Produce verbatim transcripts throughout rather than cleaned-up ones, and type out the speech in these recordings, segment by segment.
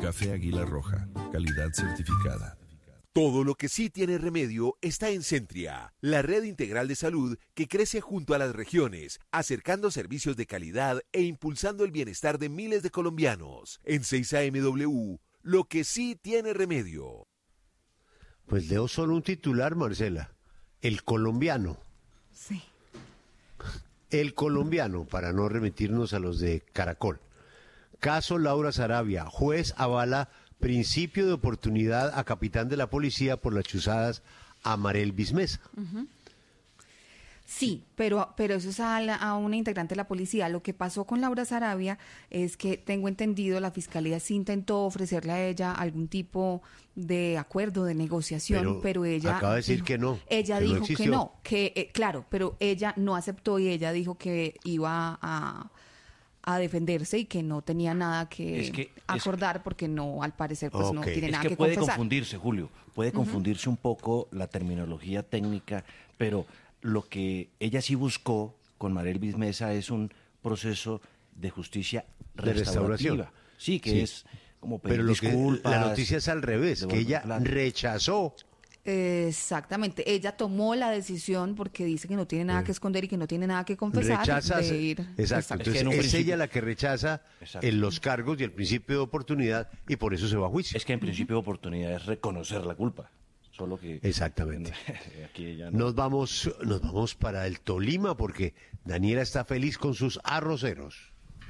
Café Águila Roja, calidad certificada. Todo lo que sí tiene remedio está en Centria, la red integral de salud que crece junto a las regiones, acercando servicios de calidad e impulsando el bienestar de miles de colombianos. En seis A M W, lo que sí tiene remedio. Pues leo solo un titular, Marcela. El colombiano. Sí. El colombiano, para no remitirnos a los de Caracol. Caso Laura Sarabia. Juez avala principio de oportunidad a capitán de la policía por las chuzadas a Marel Bismesa. Uh-huh. Sí, pero, pero eso es a, la, a una integrante de la policía. Lo que pasó con Laura Sarabia es que, tengo entendido, la fiscalía sí intentó ofrecerle a ella algún tipo de acuerdo, de negociación, pero, pero ella... acaba de decir dijo, que no. Ella que dijo no que no, que eh, claro, pero ella no aceptó y ella dijo que iba a... a defenderse y que no tenía nada que, es que acordar es, porque no, al parecer, pues okay. no tiene es nada que, que puede confesar. confundirse, Julio, puede confundirse uh-huh. un poco la terminología técnica, pero lo que ella sí buscó con Marel Bismesa es un proceso de justicia de restauración. Sí, que sí. es como pedir pero lo disculpas. Que, la noticia es al revés, que ella plan. rechazó. Exactamente, ella tomó la decisión porque dice que no tiene nada que esconder y que no tiene nada que confesar. Rechaza, de ir. Exacto, exacto. Entonces es, que es ella la que rechaza en los cargos y el principio de oportunidad y por eso se va a juicio. Es que en principio de oportunidad es reconocer la culpa. Solo que exactamente. Aquí ella no. Nos vamos, nos vamos para el Tolima porque Daniela está feliz con sus arroceros.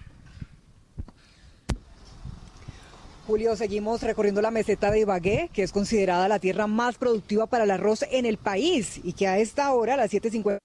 Julio, seguimos recorriendo la meseta de Ibagué, que es considerada la tierra más productiva para el arroz en el país y que a esta hora, a las siete cincuenta.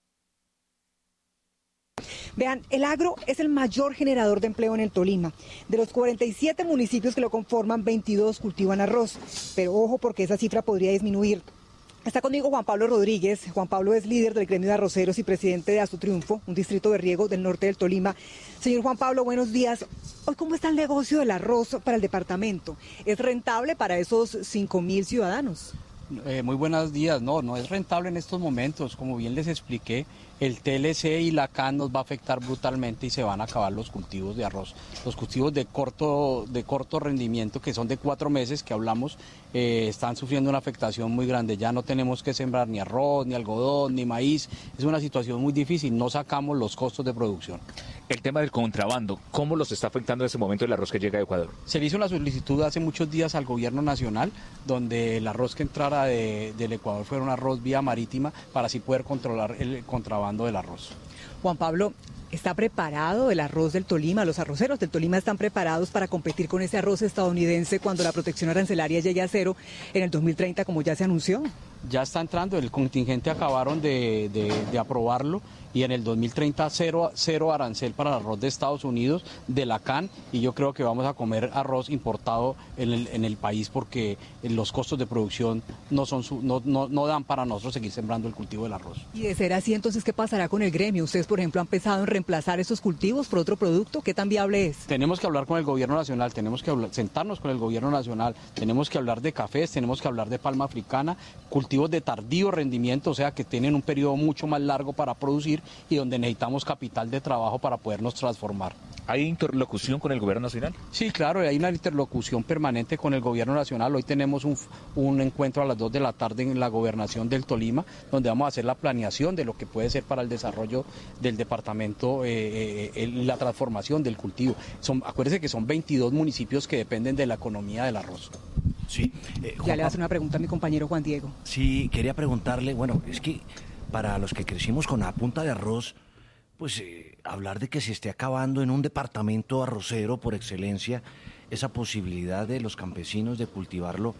Vean, el agro es el mayor generador de empleo en el Tolima. De los cuarenta y siete municipios que lo conforman, veintidós cultivan arroz. Pero ojo, porque esa cifra podría disminuir. Está conmigo Juan Pablo Rodríguez. Juan Pablo es líder del gremio de arroceros y presidente de Azotriunfo, un distrito de riego del norte del Tolima. Señor Juan Pablo, buenos días. Hoy, ¿cómo está el negocio del arroz para el departamento? ¿Es rentable para esos cinco mil ciudadanos? Eh, muy buenos días. No, no es rentable en estos momentos. Como bien les expliqué, el T L C y la C A N nos va a afectar brutalmente y se van a acabar los cultivos de arroz. Los cultivos de corto, de corto rendimiento, que son de cuatro meses que hablamos, eh, están sufriendo una afectación muy grande. Ya no tenemos que sembrar ni arroz, ni algodón, ni maíz. Es una situación muy difícil. No sacamos los costos de producción. El tema del contrabando, ¿cómo los está afectando en ese momento el arroz que llega de Ecuador? Se le hizo una solicitud hace muchos días al gobierno nacional, donde el arroz que entrara de, del Ecuador fuera un arroz vía marítima para así poder controlar el contrabando del arroz. Juan Pablo, ¿está preparado el arroz del Tolima? ¿Los arroceros del Tolima están preparados para competir con ese arroz estadounidense cuando la protección arancelaria llegue a cero en el dos mil treinta, como ya se anunció? Ya está entrando, el contingente acabaron de, de, de aprobarlo y en el dos mil treinta cero, cero arancel para el arroz de Estados Unidos, de la C A N, y yo creo que vamos a comer arroz importado en el, en el país porque los costos de producción no, son su, no, no, no dan para nosotros seguir sembrando el cultivo del arroz. Y de ser así, entonces, ¿qué pasará con el gremio? Ustedes, por ejemplo, han pensado en reemplazar esos cultivos por otro producto. ¿Qué tan viable es? Tenemos que hablar con el gobierno nacional, tenemos que hablar, sentarnos con el gobierno nacional, tenemos que hablar de cafés, tenemos que hablar de palma africana, cultivos de tardío rendimiento, o sea que tienen un periodo mucho más largo para producir y donde necesitamos capital de trabajo para podernos transformar. ¿Hay interlocución con el gobierno nacional? Sí, claro, hay una interlocución permanente con el gobierno nacional. Hoy tenemos un, un encuentro a las dos de la tarde en la gobernación del Tolima, donde vamos a hacer la planeación de lo que puede ser para el desarrollo del departamento, eh, eh, la transformación del cultivo. Son, acuérdense que son veintidós municipios que dependen de la economía del arroz. Sí. Eh, ya le hace una pregunta a mi compañero Juan Diego. Sí, quería preguntarle, bueno, es que para los que crecimos con la punta de arroz, pues eh, hablar de que se esté acabando en un departamento arrocero por excelencia, esa posibilidad de los campesinos de cultivarlo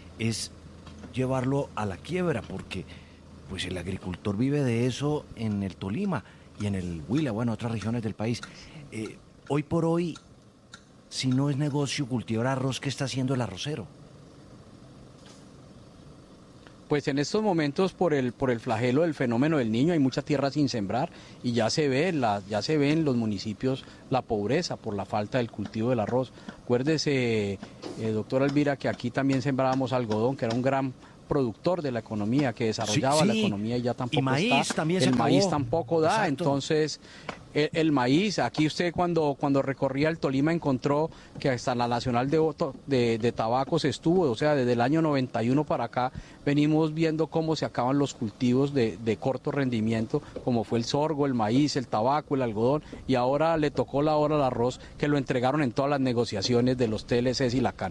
es llevarlo a la quiebra, porque pues el agricultor vive de eso en el Tolima y en el Huila, bueno, otras regiones del país. Eh, hoy por hoy, si no es negocio cultivar arroz, ¿qué está haciendo el arrocero? Pues en estos momentos por el por el flagelo del fenómeno del Niño hay mucha tierra sin sembrar y ya se ve la, ya se ve en los municipios la pobreza por la falta del cultivo del arroz. Acuérdese, eh, doctora Elvira, que aquí también sembrábamos algodón, que era un gran productor de la economía, que desarrollaba Sí, la sí. economía y ya tampoco Y maíz está. también se el acabó. maíz tampoco da, Exacto. entonces el, el maíz, aquí usted cuando, cuando recorría el Tolima encontró que hasta la Nacional de, Oto- de, de Tabacos estuvo, o sea, desde el año noventa y uno para acá venimos viendo cómo se acaban los cultivos de, de corto rendimiento, como fue el sorgo, el maíz, el tabaco, el algodón, y ahora le tocó la hora al arroz, que lo entregaron en todas las negociaciones de los T L Cs y la C A N.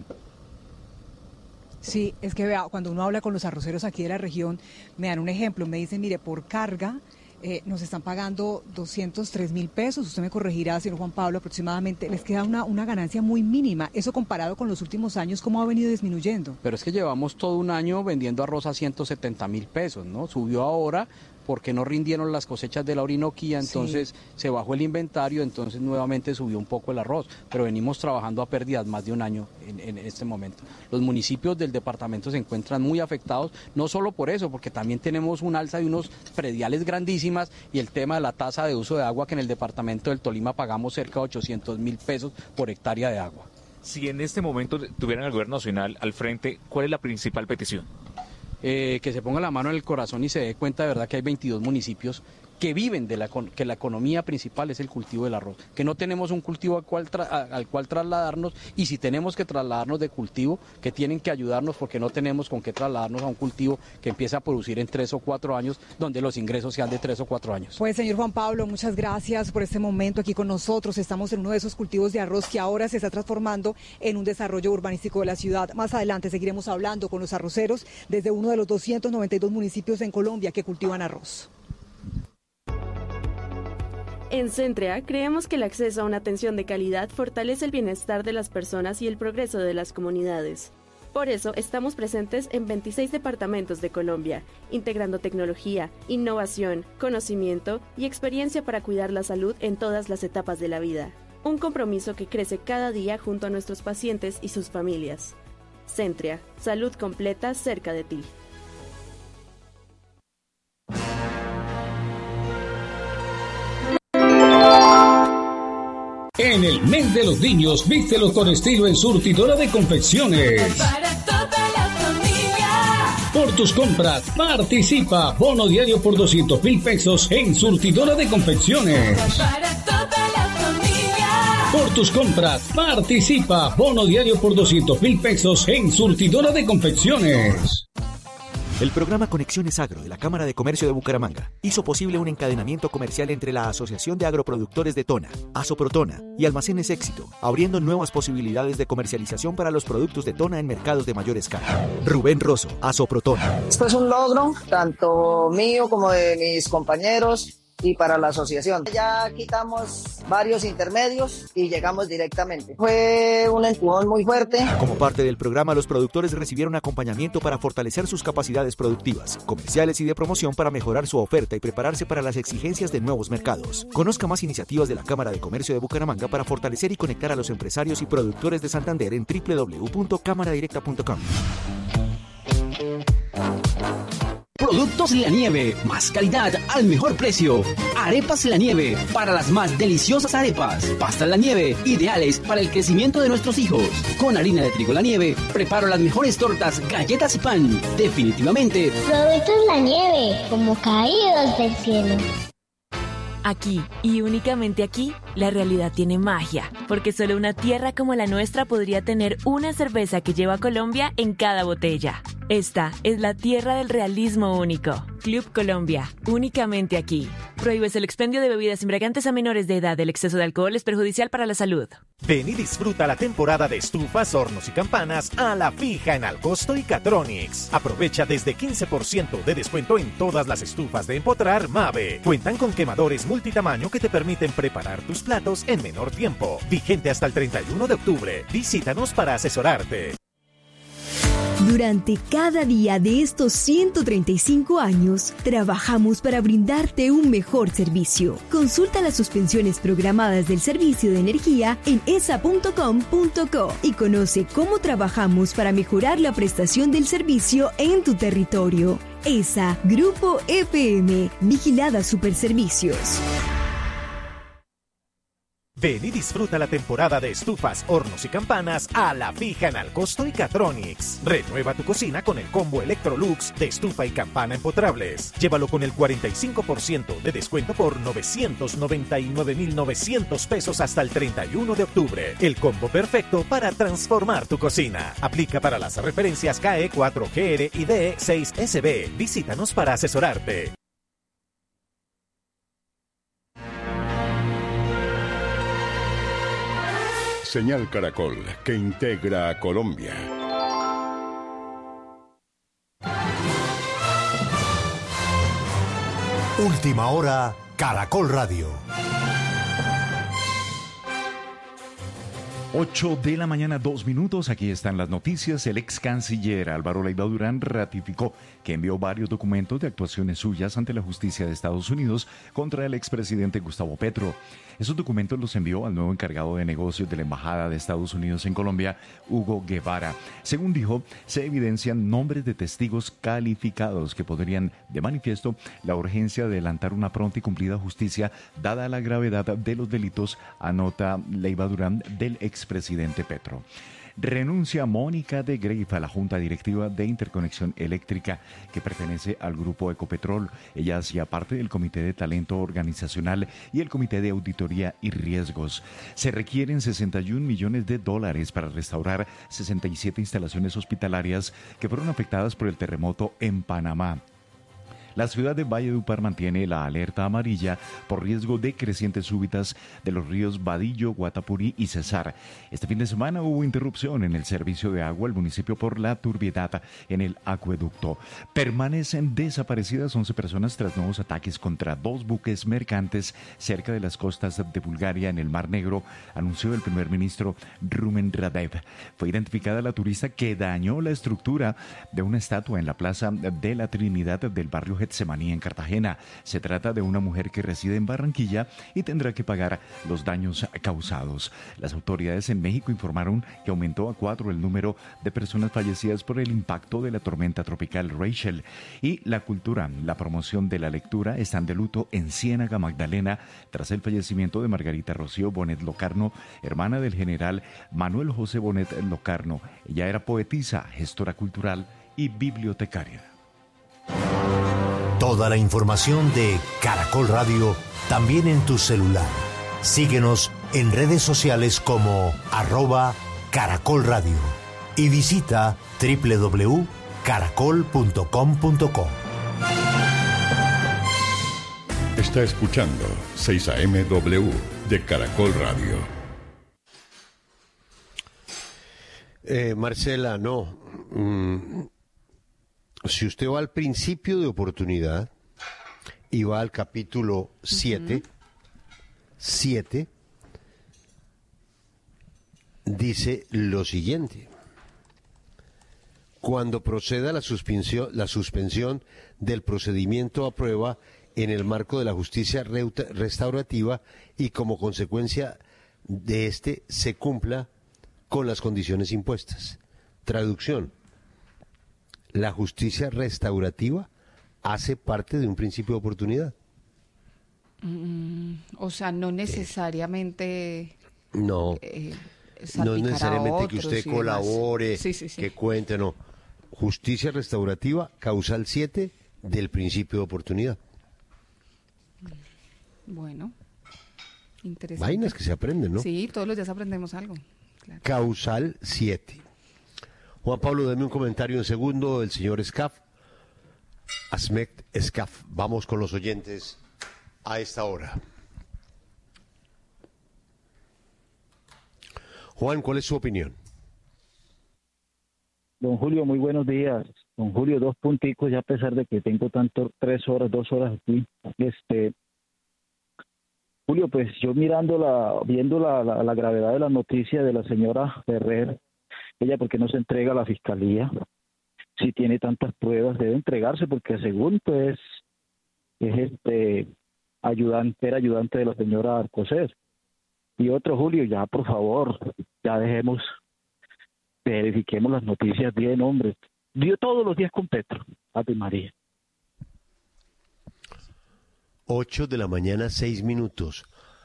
Sí, es que vea, cuando uno habla con los arroceros aquí de la región, me dan un ejemplo, me dicen, mire, por carga eh, nos están pagando doscientos tres mil pesos, usted me corregirá, señor Juan Pablo, aproximadamente, les queda una, una ganancia muy mínima, eso comparado con los últimos años, ¿cómo ha venido disminuyendo? Pero es que llevamos todo un año vendiendo arroz a ciento setenta mil pesos, ¿no? Subió ahora porque no rindieron las cosechas de la Orinoquía, entonces sí. se bajó el inventario, entonces nuevamente subió un poco el arroz, pero venimos trabajando a pérdidas más de un año en, en este momento. Los municipios del departamento se encuentran muy afectados, no solo por eso, porque también tenemos un alza de unos prediales grandísimas y el tema de la tasa de uso de agua, que en el departamento del Tolima pagamos cerca de ochocientos mil pesos por hectárea de agua. Si en este momento tuvieran al gobierno nacional al frente, ¿cuál es la principal petición? Eh, que se ponga la mano en el corazón y se dé cuenta de verdad que hay veintidós municipios que viven de la que la economía principal es el cultivo del arroz, que no tenemos un cultivo al cual, tra al cual trasladarnos, y si tenemos que trasladarnos de cultivo, que tienen que ayudarnos porque no tenemos con qué trasladarnos a un cultivo que empieza a producir en tres o cuatro años, donde los ingresos sean de tres o cuatro años. Pues señor Juan Pablo, muchas gracias por este momento aquí con nosotros. Estamos en uno de esos cultivos de arroz que ahora se está transformando en un desarrollo urbanístico de la ciudad. Más adelante seguiremos hablando con los arroceros desde uno de los doscientos noventa y dos municipios en Colombia que cultivan arroz. En Centrea creemos que el acceso a una atención de calidad fortalece el bienestar de las personas y el progreso de las comunidades. Por eso estamos presentes en veintiséis departamentos de Colombia, integrando tecnología, innovación, conocimiento y experiencia para cuidar la salud en todas las etapas de la vida. Un compromiso que crece cada día junto a nuestros pacientes y sus familias. Centrea, salud completa cerca de ti. En el mes de los niños, vístelo con estilo en Surtidora de Confecciones. Para toda la familia. Por tus compras, participa. Bono diario por doscientos mil pesos en Surtidora de Confecciones. Para toda la familia. Por tus compras, participa. Bono diario por doscientos mil pesos en Surtidora de Confecciones. El programa Conexiones Agro de la Cámara de Comercio de Bucaramanga hizo posible un encadenamiento comercial entre la Asociación de Agroproductores de Tona, Asoprotona y Almacenes Éxito, abriendo nuevas posibilidades de comercialización para los productos de Tona en mercados de mayor escala. Rubén Rosso, Asoprotona. Esto es un logro, tanto mío como de mis compañeros, y para la asociación. Ya quitamos varios intermedios y llegamos directamente. Fue un empujón muy fuerte. Como parte del programa, los productores recibieron acompañamiento para fortalecer sus capacidades productivas, comerciales y de promoción para mejorar su oferta y prepararse para las exigencias de nuevos mercados. Conozca más iniciativas de la Cámara de Comercio de Bucaramanga para fortalecer y conectar a los empresarios y productores de Santander en doble u doble u doble u punto cámara directa punto com. Productos La Nieve, más calidad al mejor precio. Arepas La Nieve, para las más deliciosas arepas. Pastas La Nieve, ideales para el crecimiento de nuestros hijos. Con harina de trigo La Nieve, preparo las mejores tortas, galletas y pan. Definitivamente. Productos La Nieve, como caídos del cielo. Aquí, y únicamente aquí, la realidad tiene magia, porque solo una tierra como la nuestra podría tener una cerveza que lleva Colombia en cada botella. Esta es la tierra del realismo único. Club Colombia, únicamente aquí. Prohíbes el expendio de bebidas embriagantes a menores de edad. El exceso de alcohol es perjudicial para la salud. Ven y disfruta la temporada de estufas, hornos y campanas a la fija en Alcosto y Catronics. Aprovecha desde quince por ciento de descuento en todas las estufas de empotrar Mave. Cuentan con quemadores multitamaño que te permiten preparar tus platos en menor tiempo. Vigente hasta el treinta y uno de octubre. Visítanos para asesorarte. Durante cada día de estos ciento treinta y cinco años, trabajamos para brindarte un mejor servicio. Consulta las suspensiones programadas del servicio de energía en esa punto com punto co y conoce cómo trabajamos para mejorar la prestación del servicio en tu territorio. E S A, Grupo F M, Vigilada Superservicios. Ven y disfruta la temporada de estufas, hornos y campanas a la fija en Alcosto y Catronics. Renueva tu cocina con el combo Electrolux de estufa y campana empotrables. Llévalo con el cuarenta y cinco por ciento de descuento por novecientos noventa y nueve mil novecientos pesos hasta el treinta y uno de octubre. El combo perfecto para transformar tu cocina. Aplica para las referencias K E cuatro G R y D E seis S B. Visítanos para asesorarte. Señal Caracol, que integra a Colombia. Última hora, Caracol Radio. ocho de la mañana, dos minutos. Aquí están las noticias. El ex canciller Álvaro Leiva Durán ratificó que envió varios documentos de actuaciones suyas ante la justicia de Estados Unidos contra el expresidente Gustavo Petro. Esos documentos los envió al nuevo encargado de negocios de la Embajada de Estados Unidos en Colombia, Hugo Guevara. Según dijo, se evidencian nombres de testigos calificados que podrían de manifiesto la urgencia de adelantar una pronta y cumplida justicia dada la gravedad de los delitos, anota Leiva Durán del expresidente Petro. Renuncia Mónica de Greiff a la Junta Directiva de Interconexión Eléctrica, que pertenece al grupo Ecopetrol. Ella hacía parte del Comité de Talento Organizacional y el Comité de Auditoría y Riesgos. Se requieren sesenta y un millones de dólares para restaurar sesenta y siete instalaciones hospitalarias que fueron afectadas por el terremoto en Panamá. La ciudad de Valledupar mantiene la alerta amarilla por riesgo de crecientes súbitas de los ríos Badillo, Guatapurí y Cesar. Este fin de semana hubo interrupción en el servicio de agua al municipio por la turbiedad en el acueducto. Permanecen desaparecidas once personas tras nuevos ataques contra dos buques mercantes cerca de las costas de Bulgaria en el Mar Negro, anunció el primer ministro Rumen Radev. Fue identificada la turista que dañó la estructura de una estatua en la Plaza de la Trinidad del barrio Getsemaní en Cartagena. Se trata de una mujer que reside en Barranquilla y tendrá que pagar los daños causados. Las autoridades en México informaron que aumentó a cuatro el número de personas fallecidas por el impacto de la tormenta tropical Rachel. Y la cultura, la promoción de la lectura están de luto en Ciénaga Magdalena tras el fallecimiento de Margarita Rocío Bonet Locarno, hermana del general Manuel José Bonet Locarno. Ella era poetisa, gestora cultural y bibliotecaria. Toda la información de Caracol Radio también en tu celular. Síguenos en redes sociales como arroba Caracol Radio y visita doble u doble u doble u punto caracol punto com punto co. Está escuchando seis A M W de Caracol Radio. Eh, Marcela, no. Mm. Si usted va al principio de oportunidad y va al capítulo siete, siete, dice lo siguiente: cuando proceda la suspensión, la suspensión del procedimiento a prueba en el marco de la justicia restaurativa y como consecuencia de este se cumpla con las condiciones impuestas. Traducción: la justicia restaurativa hace parte de un principio de oportunidad. Mm, o sea, no necesariamente... No, eh, no es necesariamente que usted y colabore, sí, sí, sí. que cuente, no. Justicia restaurativa, causal siete del principio de oportunidad. Bueno, interesante. Vainas que se aprenden, ¿no? Sí, todos los días aprendemos algo. Claro. Causal siete. Juan Pablo, deme un comentario en segundo del señor Escaf. Asmet Escaf. Vamos con los oyentes a esta hora. Juan, ¿cuál es su opinión? Don Julio, muy buenos días. Don Julio, dos punticos, ya a pesar de que tengo tanto, tres horas, dos horas aquí. Este, Julio, pues yo mirando la, viendo la, la, la gravedad de la noticia de la señora Ferrer, ella porque no se entrega a la fiscalía, si tiene tantas pruebas debe entregarse porque según pues es este ayudante, era ayudante de la señora Alcocer. Y otro, Julio, ya por favor, ya dejemos, verifiquemos las noticias bien, hombre. Dio todos los días con Petro, Ave María. Ocho de la mañana, seis minutos.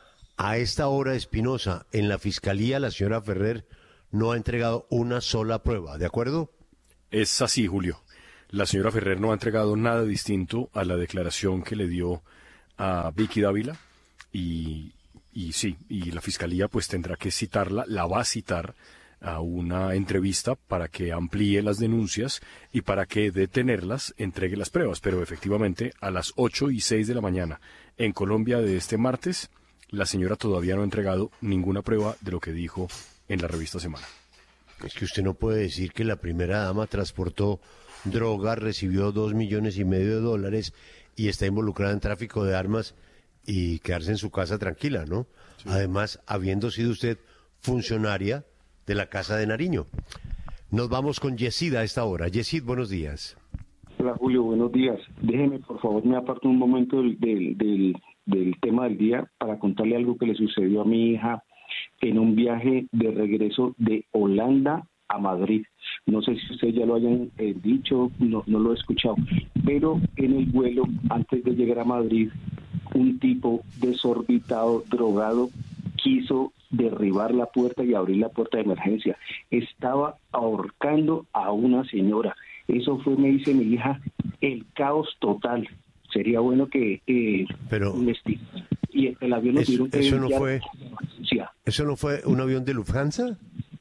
A esta hora, Espinosa, en la fiscalía la señora Ferrer no ha entregado una sola prueba, ¿de acuerdo? Es así, Julio. La señora Ferrer no ha entregado nada distinto a la declaración que le dio a Vicky Dávila y, y sí, y la fiscalía pues tendrá que citarla, la va a citar a una entrevista para que amplíe las denuncias y para que de tenerlas entregue las pruebas. Pero efectivamente, a las ocho y seis de la mañana en Colombia de este martes, la señora todavía no ha entregado ninguna prueba de lo que dijo en la revista Semana. Es que usted no puede decir que la primera dama transportó droga, recibió dos millones y medio de dólares y está involucrada en tráfico de armas y quedarse en su casa tranquila, ¿no? Sí. Además, habiendo sido usted funcionaria de la Casa de Nariño. Nos vamos con Yesid a esta hora. Yesid, buenos días. Hola, Julio, buenos días. Déjeme, por favor, me aparto un momento del, del, del, del tema del día para contarle algo que le sucedió a mi hija en un viaje de regreso de Holanda a Madrid. No sé si ustedes ya lo hayan eh, dicho, no, no lo he escuchado, pero en el vuelo, antes de llegar a Madrid, un tipo desorbitado, drogado, quiso derribar la puerta y abrir la puerta de emergencia. Estaba ahorcando a una señora. Eso fue, me dice mi hija, el caos total. Sería bueno que eh, pero investiguen. Y el avión eso, tuvieron que eso no enviar fue sí. ¿Eso no fue un avión de Lufthansa?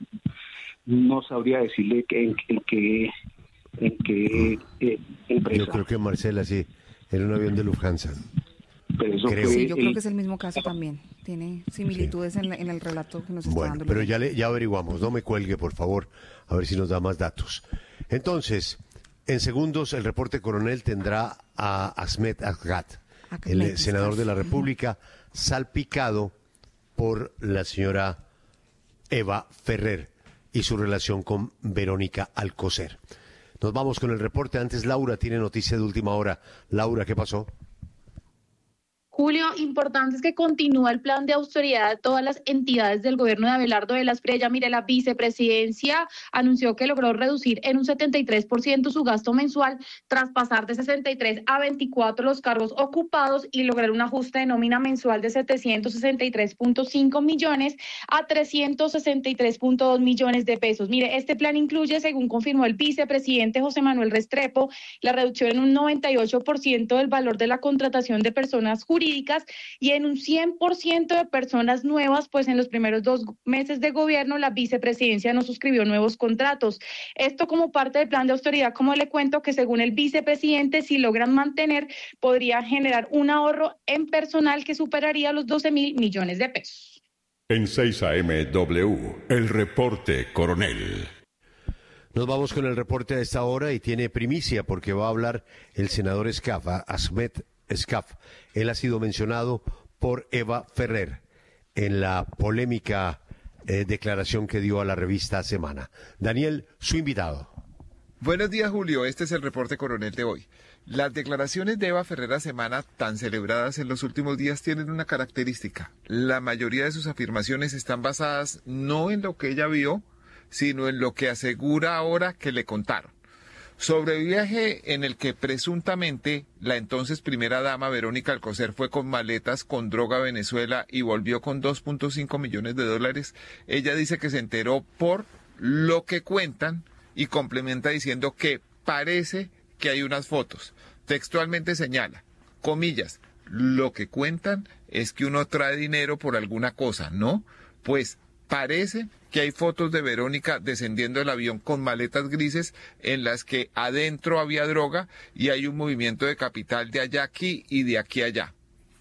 No sabría decirle que, en, en qué en qué eh, empresa. Yo creo que Marcela sí, era un avión de Lufthansa. Pero eso creo. fue, Sí, yo creo eh, que es el mismo caso también. Tiene similitudes sí. en, la, en el relato que nos está bueno, dando. Pero ya, le, ya averiguamos, no me cuelgue, por favor, a ver si nos da más datos. Entonces, en segundos, el reporte coronel tendrá a Ahmed Asgat, el Ahmed, senador de la República, uh-huh. salpicado por la señora Eva Ferrer y su relación con Verónica Alcocer. Nos vamos con el reporte. Antes, Laura tiene noticia de última hora. Laura, ¿qué pasó? Julio, importante es que continúa el plan de austeridad de todas las entidades del gobierno de Abelardo de la Espriella. Mire, la vicepresidencia anunció que logró reducir en un setenta y tres por ciento su gasto mensual tras pasar de sesenta y tres a veinticuatro los cargos ocupados y lograr un ajuste de nómina mensual de setecientos sesenta y tres punto cinco millones a trescientos sesenta y tres punto dos millones de pesos. Mire, este plan incluye, según confirmó el vicepresidente José Manuel Restrepo, la reducción en un noventa y ocho por ciento del valor de la contratación de personas jurídicas y en un cien por ciento de personas nuevas, pues en los primeros dos meses de gobierno la vicepresidencia no suscribió nuevos contratos. Esto como parte del plan de austeridad, como le cuento, que según el vicepresidente, si logran mantener, podría generar un ahorro en personal que superaría los doce mil millones de pesos. En seis A M W, el reporte coronel. Nos vamos con el reporte a esta hora y tiene primicia porque va a hablar el senador Escaf, Ahmed Escaf. Él ha sido mencionado por Eva Ferrer en la polémica eh, declaración que dio a la revista Semana. Daniel, su invitado. Buenos días, Julio. Este es el reporte coronel de hoy. Las declaraciones de Eva Ferrer a Semana, tan celebradas en los últimos días, tienen una característica. La mayoría de sus afirmaciones están basadas no en lo que ella vio, sino en lo que asegura ahora que le contaron. Sobre el viaje en el que presuntamente la entonces primera dama Verónica Alcocer fue con maletas con droga a Venezuela y volvió con dos punto cinco millones de dólares, ella dice que se enteró por lo que cuentan y complementa diciendo que parece que hay unas fotos. Textualmente señala, comillas, lo que cuentan es que uno trae dinero por alguna cosa, ¿no? Pues parece que hay fotos de Verónica descendiendo del avión con maletas grises en las que adentro había droga y hay un movimiento de capital de allá aquí y de aquí allá.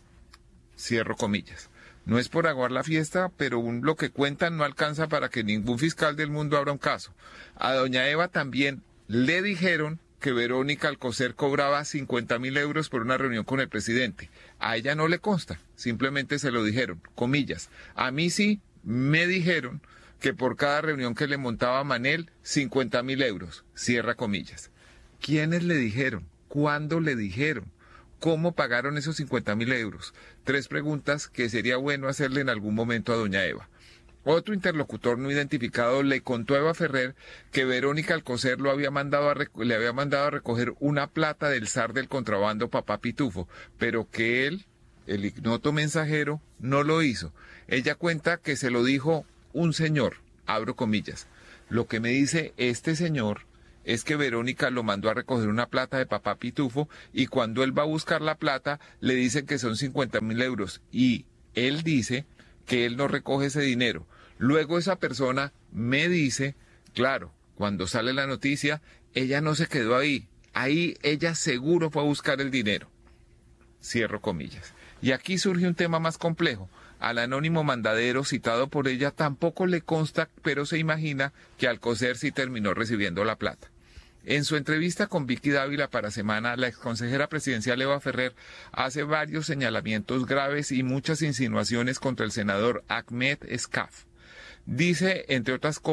Cierro comillas. No es por aguar la fiesta, pero un, lo que cuentan no alcanza para que ningún fiscal del mundo abra un caso. A doña Eva también le dijeron que Verónica Alcocer cobraba cincuenta mil euros por una reunión con el presidente. A ella no le consta, simplemente se lo dijeron, comillas. A mí sí me dijeron que por cada reunión que le montaba Manel, cincuenta mil euros, cierra comillas. ¿Quiénes le dijeron? ¿Cuándo le dijeron? ¿Cómo pagaron esos cincuenta mil euros? Tres preguntas que sería bueno hacerle en algún momento a doña Eva. Otro interlocutor no identificado le contó a Eva Ferrer que Verónica Alcocer lo había mandado a le había mandado a recoger una plata del zar del contrabando Papá Pitufo, pero que él el ignoto mensajero no lo hizo. Ella cuenta que se lo dijo un señor, abro comillas. Lo que me dice este señor es que Verónica lo mandó a recoger una plata de papá Pitufo y cuando él va a buscar la plata le dicen que son cincuenta mil euros y él dice que él no recoge ese dinero. Luego esa persona me dice, claro, cuando sale la noticia, ella no se quedó ahí. Ahí ella seguro fue a buscar el dinero. Cierro comillas. Y aquí surge un tema más complejo. Al anónimo mandadero citado por ella tampoco le consta, pero se imagina que Alcocer sí terminó recibiendo la plata. En su entrevista con Vicky Dávila para Semana, la exconsejera presidencial Eva Ferrer hace varios señalamientos graves y muchas insinuaciones contra el senador Ahmed Escaf. Dice, entre otras cosas,